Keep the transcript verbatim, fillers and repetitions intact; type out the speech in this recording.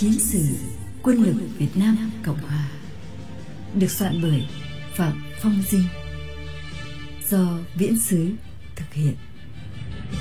Chiến sử quân lực Việt Nam Cộng Hòa, được soạn bởi Phạm Phong Dinh, do Viễn Xứ thực hiện.